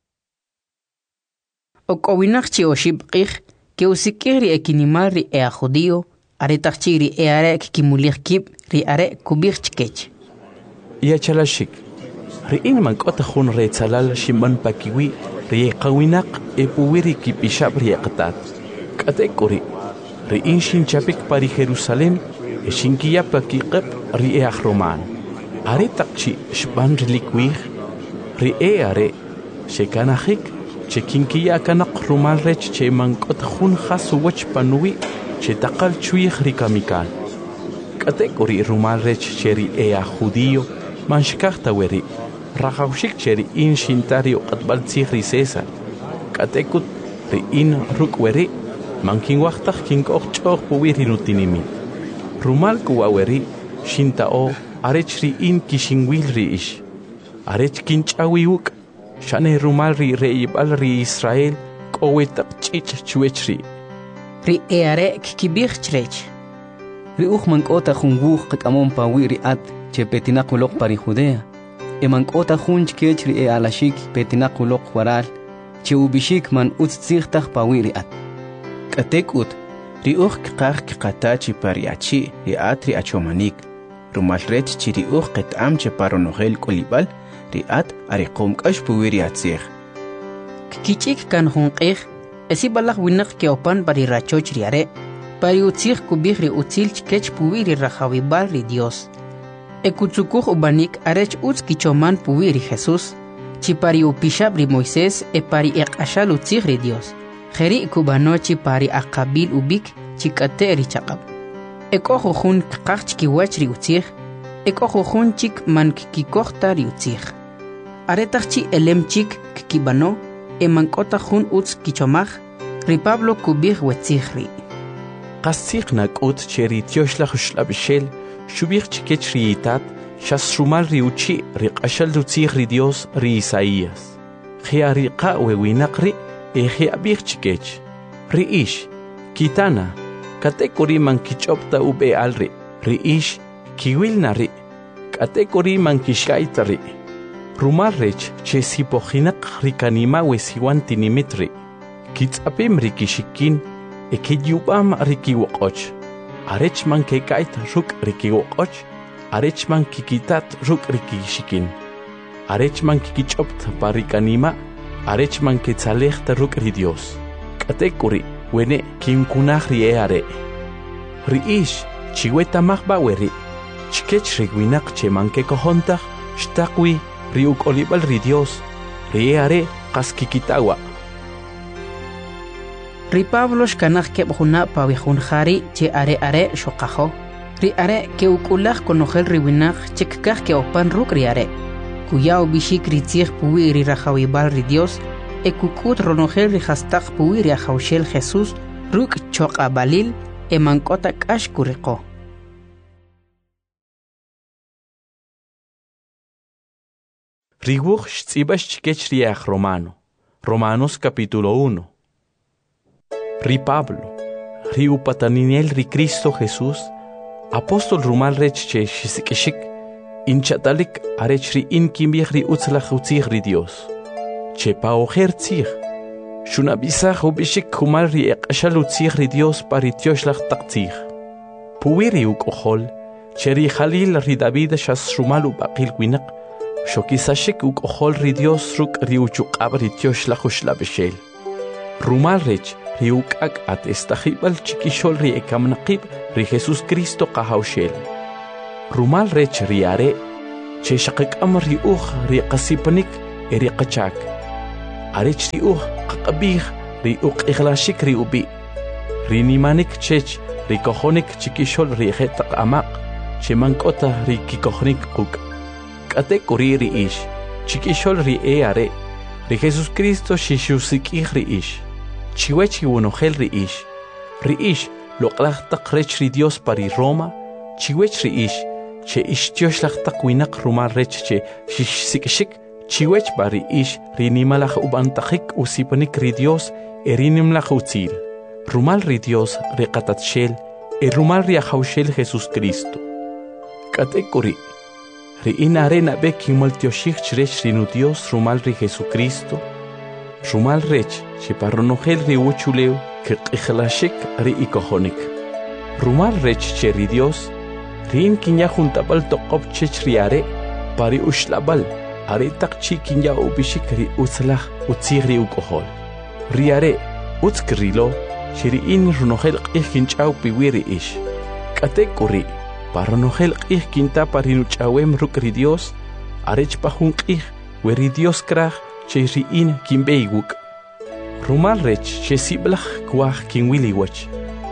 Okowinak chi oship qij que usikiri ekinimal ri ea judío aretaj chi ri e arek kimulich kib ri arek kubich chkech. Ya chalashik ri in man kota jun re tsalal shimban pakiwi ri qawinak e puwiri kipishab ri qatat. Katekuri ri in shin chapik pari Jerusalem e shinkiya pakiqab ri e roman. Aretak chi shban ri likwih ri e are shekanajik che kinkiya kanak rumal rech che man kota jun jasu wach panui che taqal chuih ri kamikal. Katekuri rumal rech cheri e a judío man shkachta weri rajawshik cheri in shintario qatbal tzig ri César. Katekut ri in ruk weri man kin waqtaj kin qoq ch'oq puwiri nutinimi. Rumal kuwa weri shintao arech ri in kishinwil ri ish. Arech kin ch'awiuk shane rumal ri reibal ri Israel qowetaq ch'ich chwechri. Ri e arek kibich chrech. Ri uj man kota jun wuj qamon pawi ri at che petinaqulok pari Judea. E man kota jun chkech ri e alashik petinaqulok waral che ubishik man utzigtaj pawi ri at. Katekut ri uj qaq qatachi pariachi ri at ri achomanik. Rumal rech chi ri uj qetam che paronogel kolibal ri at ari qomqash puwi ri atzig. Kichik kan jun qij esi balaj winak ke opan pari rachoch ri are pari utzig kubij ri utzil chkech puwi ri rajawibal ri Dios. E kutsukuj ubanik arech utz kichoman puwi ri Jesús chi pari upishab ri Moisés e pari eqashal utzig ri Dios. Jeri kubano chi pari aqabil ubik chi kate ri chaqab. E kojo jun qaq kiwach ri utzig e kojo jun chik man kikohta ri utzig. Aretaj chi elem chik kibano e mankota jun utz kichomaj ri Pablo kubij wetzig ri. Qasig nakut cheri tioshlaj shlabshel shubich chikech ri itat shas rumal ri uchi ri qashal utzig ri Dios ri Isaías. Khiari qa wewinak ri e khiabich chikech. Ri ish kitana katekuri man kichopta ube alri ri ish kiwilna ri katekuri man kishkaita ri. Rumal rech che sipojinak rikanima wesiwan tinimitri. Kitzapim rikishikin e kiyubam rikiwoqoch. Arech man kekait ruk rikiwoqoch. Arech man kikitat ruk rikishikin. Arech man kikichopt parikanima. Arech man ketzalejta ruk ri Dios. Katekuri wene kinkunaj ri eare. Ri ish chiweta mahbaweri. Chkech rigwinak che man kekojontaj shtakwi riuk olibal ri Dios, ri are qaskikitawa. Ri Pablo shkanaj keb juna pawihun jari che are are shoqajo. Ri are ke ukulaj konojel ri winaj chekkaj ke opan ruk ri are. Kuyao bishik ri tzig puwi ri rajawibal ri Dios, e kukut ronojel ri hastaq puwi ri ajawshel Jesús ruk choqa balil e mankota kash kuriqo. Riguj shtsibash chikech riach Romano. Romanos capítulo uno. Ri Pablo, ri upataninel ri Cristo Jesús, apóstol rumal rech che shisikishik, inchatalik arech ri inkimbich ri utzlach utzig ri Dios. Che paojer tzig, shunabisach ubishik kumal ri eqashal utzig ri Dios pari tioshlach taktzig. Puwiri ukohol, che ri Jalil ri David shas rumal upaqil winak, shokisashik ukohol ri Dios ruk ri uchuqab ri tioshlach ushlabeshel. Rumal rech riukak at estajibal chiquishol ri ekamnaqib ri Jesús Cristo qahawshel. Rumal rech riare, che shaqikam ri uj ri qasipanik e ri qachak. Arech ri uj qaqabij ri uq iglashik ri ubi. Ri nimanik chech ri kojonik chiquishol ri jetaq amaq, che mankota ri kikojonik quk. Kate kuri ri ish, chiquishol ri e are, ri Jesús Cristo shishusik ri ish. Chiwechi wonogel ri ish. Ri ish loqlaqtaq rech ri Dios pari Roma, chiwech ri ish, che ish tioxlaqtaq winak rumal rech che shishsikishik, chiwech bari ish ri nimalaj ubantaqik usipanik ri Dios e ri nimlaj utzil. Rumal ri Dios ri qatatshel, e rumal ri ajawshel Jesús Cristo. Kate kuri, ri inare na be kimultioshik chrech ri nu Dios rumal ri Jesucristo, rumal rech che parronogel ri uchuleu que qijlashik ri ikojonik. Rumal rech che ri Dios, rin kinya juntabal toqob chech riare, pari ushlabal, are takchi kinya ubishik ri utzlach utzig ri ukojol. Riare, utzkrilo, chiri in runogel qij kinchaw piwiri ish. Kate kuri, parronogel qij kinta parinuchawem ruk ri Dios, arech pahun qij, weri Dios kraj, che ri in kimbeiguk. Rumal rech che siblach kwaj kinwiliwach.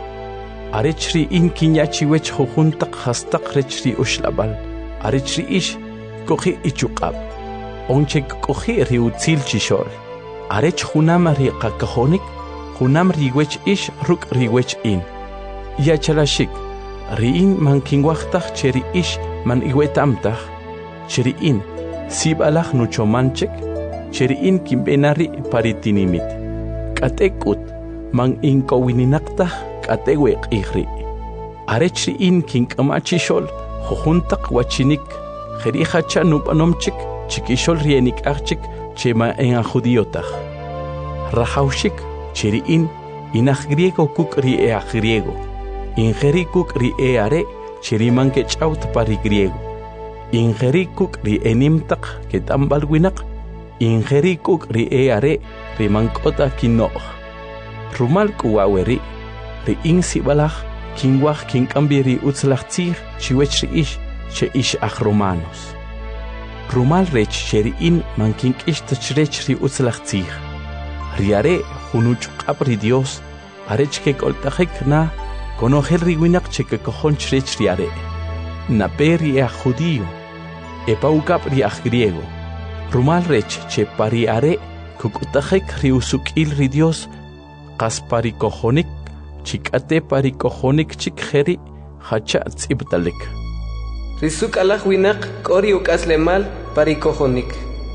Arech ri in kinyachi wech jujuntaq hastaq rech ri ushlabal. Arech ri ish koji ichuqab. Onche koji ri utzil chishol. Arech junam ri qakajonik, junam ri wech ish ruk ri wech in. Yachalashik, ri in man kinwajtaq che ri ish man iwetamtaq, che ri in sibalach nuchomanchek, che ri in kimbenari paritinimit. Katekut man inkowininaktah kateweq ihri. Arechri in kinkamachishol, jujuntaq wachinik, jerihacha nupanomchik, chikishol rienik archik, chema en a judiotah. Rajaushik, cheri in, inach griego kuk ri e a griego. Ingeri kuk ri e are, cheri man kechaut pari griego. Ingeri kuk ri enimtaq ketambal winak, ingeri kuk ri e are, ri mankota kinoh. Rumal kuwaweri, ri insi balach, kinwach kinkambiri utzlach tzir, chiwech ri ish, che ish ach romanos. Rumal rech cheri in man kink ish tachrech ri utzlach tzir. Riare, junuchukab ri Dios, arech ke koltajek na, konogel ri winak che ke kojon chrech riare. Na peri e a judío, e paukab ri ach griego. Rumal rech che pariare, kukutajek ri usukil ri Dios, qas parikojonik, chikate parikojonik chik jeri, hacha tzibtalik. Risuk alaj winak kori ukaslemal parikojonik.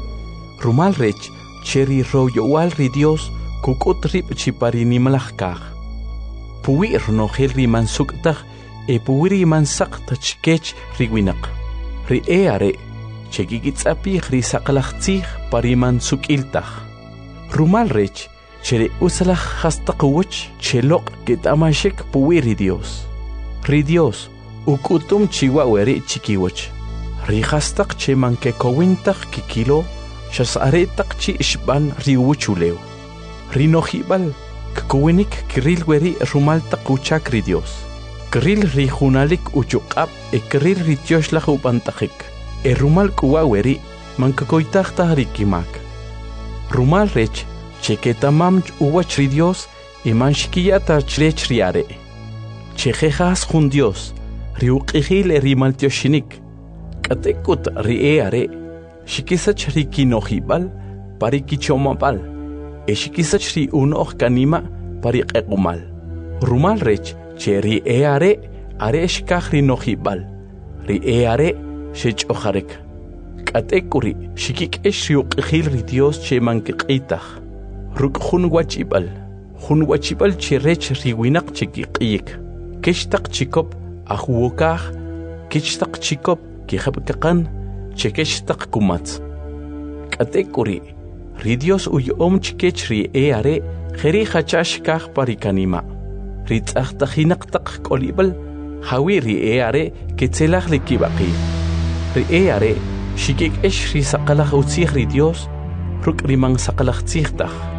Rumal rech cheri royowal ri Dios, kukut rip chiparinimalaj kaj. Puwi ronogel ri mansuktaj, e puwi ri mansak tachkech ri winak. Ri eare, chekikitsapij ri saqlajtzij parimansukiltaj. Rumal rech, chere usalaj hastaqwach, cheloq ketamashek puwi ri Dios. Ri Dios, ukutum chiwaweri chikiwach. Ri hastaq che mankekowintaj kikilo, shasaretaq chi ishban ri wuchuleu. Ri nojibal, kkowinik kiril weri rumaltaq uchak ri Dios. Kiril ri junalik uchuqab e kiril ri tioxlaj upantajik. E rumal kuwaweri mankakoytajtaj ri kimak. Rumal rech, cheketamam uwach ri Dios, y manshkiyata chrech riare. Chejejas jun Dios, ri uqijil e rimaltioshinik. Katekut ri eare, shikisach ri kinojibal, parikichomabal, e shikisach ri unoch kanima, pariqequmal. Rumal rech, che ri eare, are shkaj ri nojibal, ri eare, shech ojarek. Katekuri, shikik esh ri uqijil ri Dios che mankiqitaj. Ruk jun wachibal, jun wachibal che rech ri winak chikiqiyik. Kishtaq chikop ahuokaj, kishtaq chikop kijabkakan, che kishtaq kumatz. Katekuri, ri Dios uyom chikech ri eare, jeri hachash kaj parikanima. Ri tzahtajinaqtaq kolibal, hawi ri eare, ketzelaj li kibaqi. Ri eare, shikik esh ri saqalaj utzij ri Dios, ruk ri man saqalaj tzijtaj.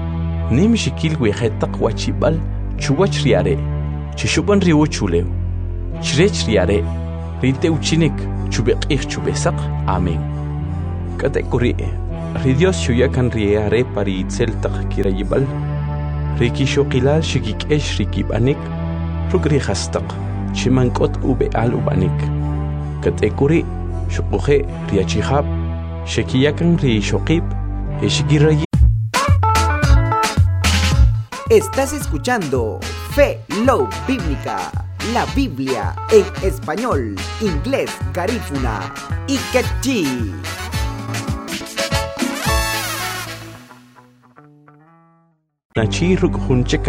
nim shikil wijetaq wachibal chuwach riare chishuban riu chuleo chrech riare rinte uchinik chubeqih chubesaq amen katekuri ri Dios shuyakan riare pari itzeltaq kirayibal rikishoqilal shikikesh rikibanik rukri hastaq chimankot ube al ubanik katekuri shuquje riachihab shekiyakan ri shoqib eshgiray. Estás escuchando Fe Love Bíblica, la Biblia en español, inglés, garífuna y quechí. Nachi ruk hunche